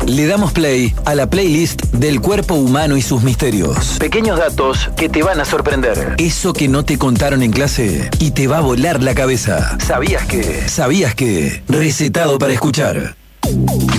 Le damos play a la playlist del cuerpo humano y sus misterios. Pequeños datos que te van a sorprender. Eso que no te contaron en clase y te va a volar la cabeza. ¿Sabías que? Recetado para escuchar.